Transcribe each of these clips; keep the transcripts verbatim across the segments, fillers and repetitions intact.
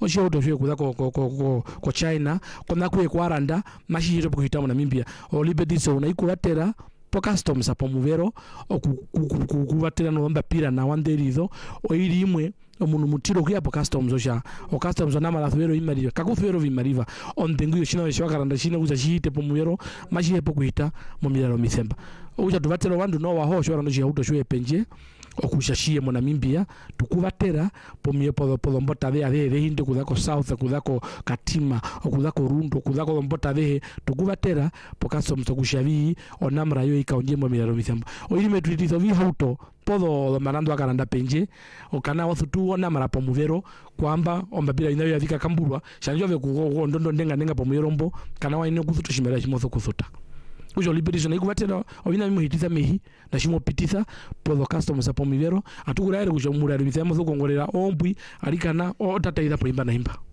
oshia utoshe kuza ko ko ko ko China kona kwe kwaranda mashiro kuhita mu Namibia o Liberty Zone ikubatera po customs apo muvero okukubatera no mbapira na wanderizo o irimwe omuntu mutiro kya po customs osha o customs na mala thwero imariva kakufero vimariva on tenguyo shina shwakaranda shina kuza shite po muvero mashihe po kuhita mu miraro misemba uja tubatera wandu no waho shora no shiauto shwe penje okushashie mu Namibia tukubatera po mie po po mbota de ade de hinde kudako south kudako Katima okudako Rundo kudako mbota de tukubatera po customs okushavi onamra yo ikaonje mu miraro misemba oirime twitizo vi hauto podo manando akaranda penje okana wathutu onamra po muvero kwamba ombapira inayo yavika kamburwa shanjove ku ndondo ndenga ndenga po muyerombo kana waine kuthutu shimera shimotho kuthuta ujo Liberty Zone ikubatera obina muhitiza mehi na shimo pitisa podo customs apo mivero atukuraire kujo murari bithemo thukongorera ombwi alikana otataitha poimba na imba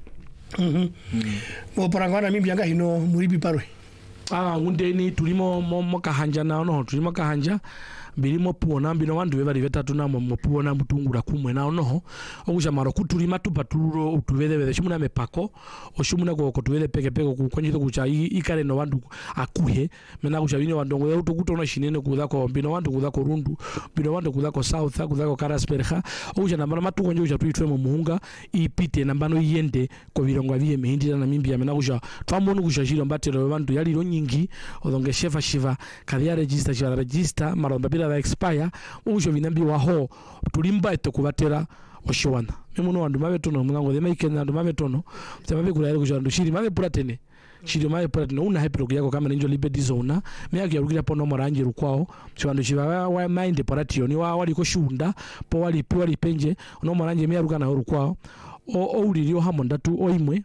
mhm mo parangana mimbi anga hino muribi parwe ah ngundeni tulimo mo kahanja na no tulimo kahanja birimo puona mbino wandu bari betatu na mo puona mutungura kumwe na no okusha maro kutulima tupaturo utubede bede shimuna mepako oshimuna go kutubede peke peke kukonyito kucha ikare no wandu akuhe mena kusha bino wandu ngo tukutona shinene kudako mbino wandu kudako Rundu mbino wandu kudako South kudako Karasperha okusha nambana matukonje kusha tuitwe mu muhunga ipite nambano yende ko birongwa biye mehindira na mimbi mena kusha twamonu kusha shiro mbatero wandu yali ro nyingi odonge shefa shiva kadia register shiva register maro mbira da expire ujo vinambi waho tulimba eto kubatera oshowana memuno wandu mabetono munango de maikena ndu mabetono tsababe kulaire kujandu shiri mabe puratene shiri mabe puratene una hyper yako kama ninjo Liberty Zone me yake yarugira pono moranje rukwao chibandu chiba wa mind paratio ni wa wali ko shunda po wali po wali penje no moranje me yaruga na rukwao o o ulilio hamondatu oimwe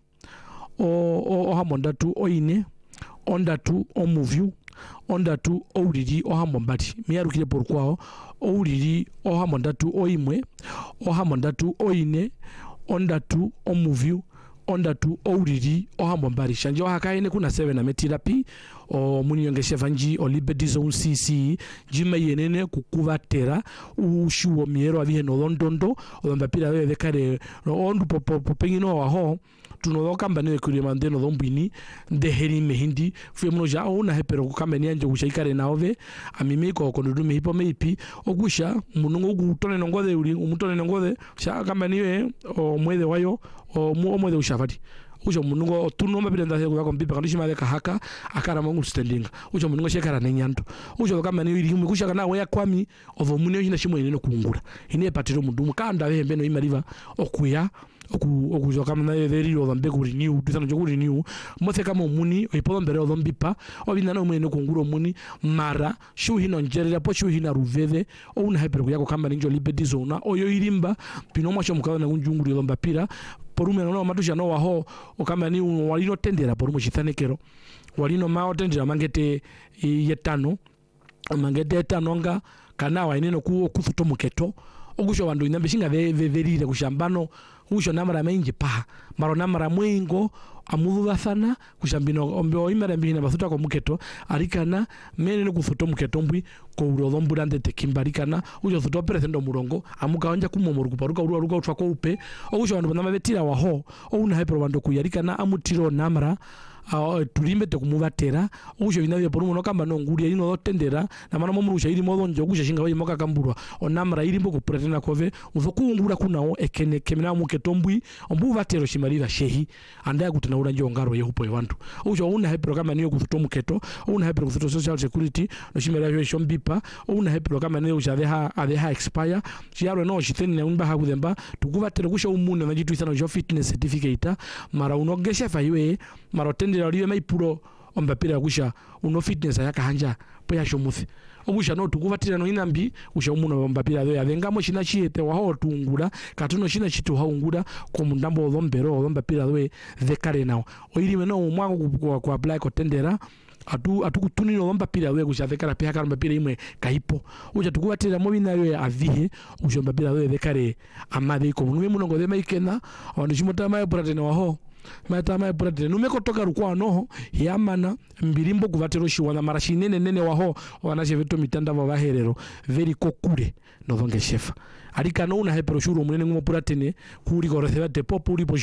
o o hamondatu oine ondatu omuvyu ondatu ouriri ohamombati miyarukire porkwao ouriri ohamondatu oimwe ohamondatu oine ondatu omuvyu ondatu ouriri ohamombari shanje hakaine kuna seven na metirapi o muniyongeshe vanji o Liberty Zone C C jima yenene kukuvatera ushuo miero avihe no londondo ombapira bebe kare ondu popo popengino waho tunodoka mbane kuri mandeno dombini ndeheri mehindi fumuno ja ona hepero kukameni anje gushaikare naove amimiko konudume hipo meipi ogusha munungu gutone nongode uri umutone nongode sha kameni we o mwede wayo o mu omwede ushafati ujo munungo tunomba birenda se kuba kompipa kandi shimale kahaka akara mongu standing ujo munungo shekara nenyanto ujo kameni iri kusha kana we yakwami ovo munyo hina shimo inene kungura ine patiro mundumu kanda vehembe no imariva okuya oku okuzo kama na veri o dambe kuri new dusano joguri new mose kama muni oipo mbere o dombipa obina no mwene kunguro muni mara shuhi no njerera po shuhi na ruveve o una hyper yako kama ninjo Liberty Zone oyo irimba pinomo sho mukana na unjunguri o dombapira porume no matusha no waho o kama ni walino tendera porumo chithanekero walino ma tendera mangete yetano mangete yetano nga kana wa ineno ku kufuto muketo ogusho bandu inambe shinga verire kushambano usho namara menji pa maro namara mwingo amudhuga sana kushambino ombe oimara mbina basuta ko muketo arikana menene kufuto muketo mbwi ko urodhombura ndete kimbarikana ujo futo presendo murongo amuka onja kumomoro kuparuka uru aruka utwa ko upe ogusho bandu banama betira waho ouna hyper bandu kuyarikana amutiro namara Uh, tulimbe te kumuvatera ujo vinavyo porumo no kamba no nguri ino dotendera na mana momu usha iri modo njo kusha shinga bayi moka kamburwa onamra iri mbo kupretena kove uzokungura kunao ekene kemina muketombwi ombu vatero shimaliva shehi andaya kutana ura njo ngaro yehupo evantu ujo una hyper kama niyo kufuto muketo una hyper kufuto social security no shimela yo shombipa una hyper kama niyo usha deha adeha expire chiaro no shiteni na unba hakudemba tukuvatero kusha umune na jitu isana jo fitness certificate mara unogesha faiwe mara ndira liwe maipuro ombapira kusha uno fitness yaka hanja poya shomuthi ogusha no tukuvatira no inambi usha umuno ombapira yo yavengamo shina chiete waho tungura katuno shina chitu haungura ko mundambo odombero ombapira yo vekare nawo oirime no mwangu kwa, kwa apply ko tendera atu atukutuni no ombapira yo kusha vekara pya kama ombapira imwe kaipo uja tukuvatira mo binayo avihe usha ombapira yo vekare amade ko munwe muno ngode maikena ono shimota mayo pratene waho matama ya pratene numeko toka rukwa noho yamana mbirimbo kuvatero shiwana marashi nene nene waho wanashe veto mitanda wa vaherero veri kokure no vonge shefa alika no una hepero shuru munene ngumo pratene kuri ko receba te popo uri